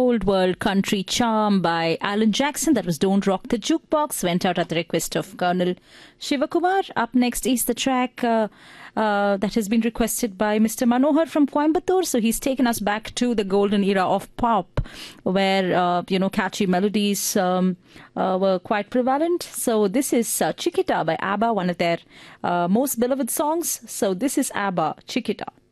Old World Country Charm by Alan Jackson. That was Don't Rock the Jukebox. Went out at the request of Colonel Shivakumar. Up next is the track that has been requested by Mr. Manohar from Coimbatore. So he's taken us back to the golden era of pop, where, catchy melodies were quite prevalent. So this is Chiquita by ABBA, one of their most beloved songs. So this is ABBA, Chiquita.